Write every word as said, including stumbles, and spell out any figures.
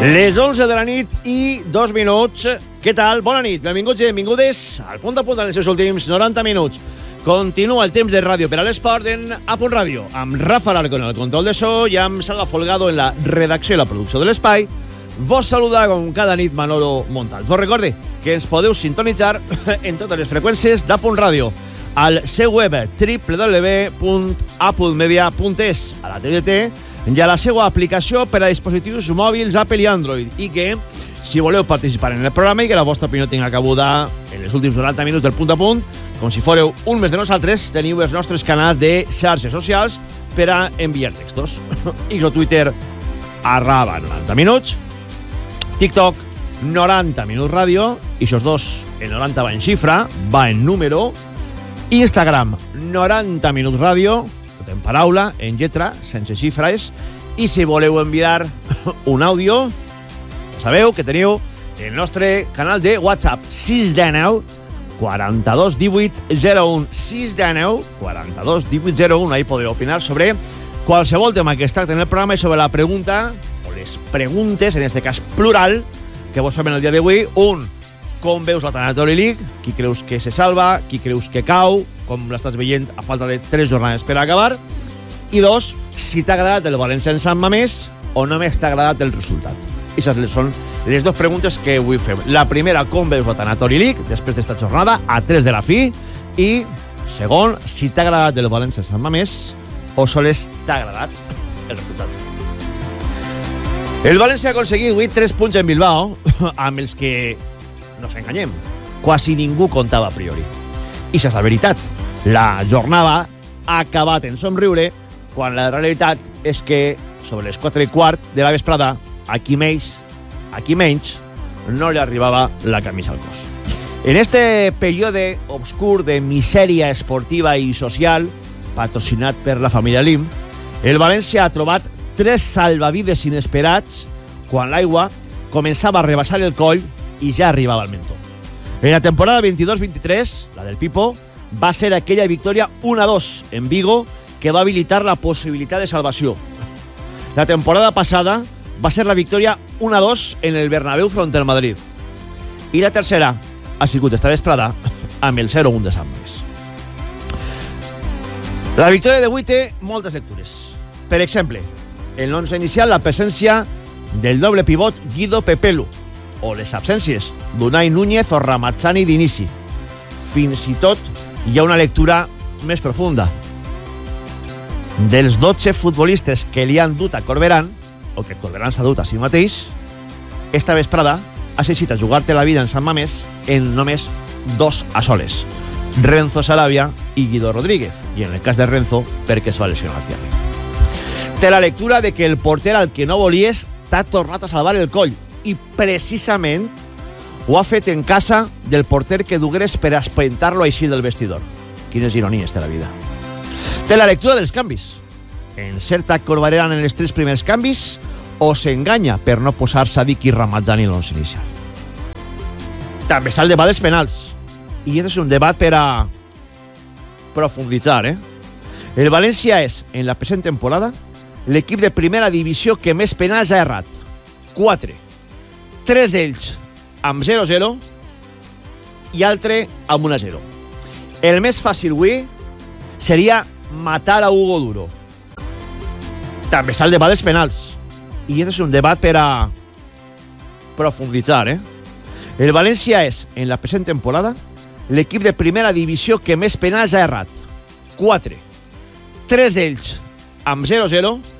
Les onze de la nit i dos minuts. Què tal? Bona nit, benvinguts i benvingudes al Punt a Punt en els seus últims noranta minuts. Continua el temps de ràdio per a l'esport en A Punt Ràdio, amb Rafa Larco en el control de so i amb Salva Folgado en la redacció i la producció de l'espai. Vos saluda com cada nit Manolo Montal. Vos recorde que ens podeu sintonitzar en totes les freqüències d'A Punt Ràdio, al seu web w w w punt applemedia punt es, a la T D T i a la seva aplicació per a dispositius mòbils Apple i Android, i que, si voleu participar en el programa i que la vostra opinió tinga cabuda en els últims noranta minuts del Punt a Punt, com si fóreu un més de nosaltres, teniu els nostres canals de xarxes socials per a enviar textos. X o Twitter, arraba noranta minuts, TikTok, noranta minuts ràdio, i això dos, el noranta va en xifra, va en número, Instagram, noranta minuts ràdio, tot en paraula, en lletra, sense xifres, i si voleu enviar un àudio, sabeu que teniu el nostre canal de WhatsApp, sis cents nou, quaranta-dos divuit zero un, sis cents nou, quaranta-dos divuit zero un, ahí podeu opinar sobre qualsevol tema que es tracta en el programa i sobre la pregunta, o les preguntes, en este cas plural, que vos fem en el dia d'avui. Un, com veus la Tanatory League? Qui creus que se salva? Qui creus que cau? Com l'estàs veient a falta de tres jornades per acabar? I dos, si t'ha agradat el València en Sant Mamés o només t'ha agradat el resultat. Aquestes són les dues preguntes que avui fem. La primera, com veus la Tanatory League després d'esta jornada a tres de la fi? I segon, si t'ha agradat el València en Sant Mamés o sols t'ha agradat el resultat. El València ha aconseguit avui tres punts en Bilbao, amb els que, no ens enganyem, quasi ningú comptava a priori. I això és la veritat. La jornada ha acabat en somriure, quan la realitat és que sobre les quatre i quart de la vesprada, a qui més, a qui menys, no li arribava la camisa al cos. En este període obscur de misèria esportiva i social, patrocinat per la família Lim, el València ha trobat tres salvavides inesperats quan l'aigua començava a rebaixar el coll i ja arribava al mentó. En la temporada veintidós vint-i-tres, la del Pipo, va ser aquella victòria un a dos en Vigo que va habilitar la possibilitat de salvació. La temporada passada va ser la victòria un a dos en el Bernabéu front al Madrid. I la tercera ha sigut esta vesprada amb el zero a un de Sant Mamés. La victòria d'avui té moltes lectures. Per exemple, en l'onze inicial, la presència del doble pivot Guido Pepelu, o les absències d'Unai Núñez o Ramazzani d'inici. Fins i tot hi ha una lectura més profunda. Dels dotze futbolistes que li han dut a Corberán, o que Corberán s'ha dut a si mateix, esta vesprada has eixit a jugar-te la vida en Sant Mamés en només dos a soles. Renzo Sarabia i Guido Rodríguez. I en el cas de Renzo, perquè es va lesionar al Thierry. Té la lectura de que el porter al que no volies t'ha tornat a salvar el coll, i precisament ho ha fet en casa del porter que dugueres per espentar-lo així del vestidor. Quines ironies té la vida. Té la lectura dels canvis. Encerta Corberán en els tres primers canvis o s'enganya per no posar Sadik i Ramazzani en l'onze inicial. També està el debat dels penals, i aquest és un debat per a profunditzar, eh? El València és, en la present temporada, l'equip de primera divisió que més penals ha errat. quatre. Tres d'ells amb zero a zero i altre amb un a zero. El més fàcil avui seria matar a Hugo Duro. També està el debat dels penals, i aquest és un debat per a profunditzar, eh? El València és, en la present temporada, l'equip de primera divisió que més penals ha errat. quatre. Tres d'ells amb zero a zero